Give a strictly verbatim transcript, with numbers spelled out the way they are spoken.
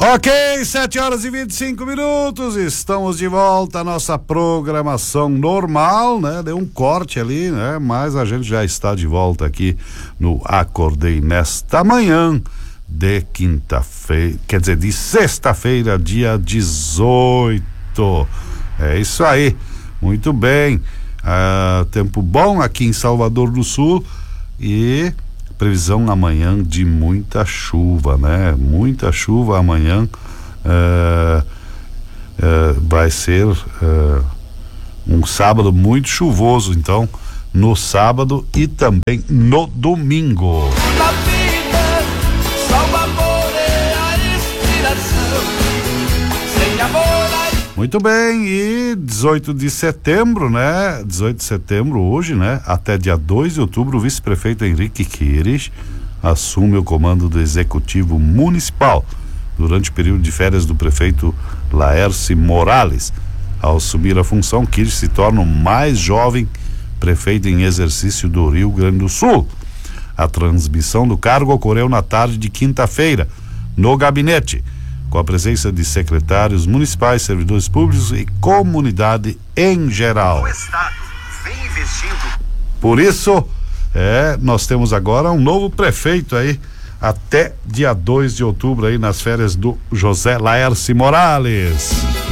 Ok, sete horas e vinte e cinco minutos, estamos de volta à nossa programação normal, né? Deu um corte ali, né? Mas a gente já está de volta aqui no Acordei nesta manhã de quinta-feira, quer dizer, de sexta-feira, dia dezoito. É isso aí, muito bem. Ah, tempo bom aqui em Salvador do Sul e previsão amanhã de muita chuva, né? Muita chuva amanhã. Uh, uh, vai ser uh, um sábado muito chuvoso, então, no sábado e também no domingo. Muito bem, e dezoito de setembro, né? dezoito de setembro hoje, né? Até dia dois de outubro, o vice-prefeito Henrique Queires assume o comando do Executivo Municipal durante o período de férias do prefeito Laércio Morales. Ao assumir a função, Queires se torna o mais jovem prefeito em exercício do Rio Grande do Sul. A transmissão do cargo ocorreu na tarde de quinta-feira, no gabinete, com a presença de secretários municipais, servidores públicos e comunidade em geral. O Estado vem investindo. Por isso, é, nós temos agora um novo prefeito aí, até dia dois de outubro aí nas férias do José Laércio Morales.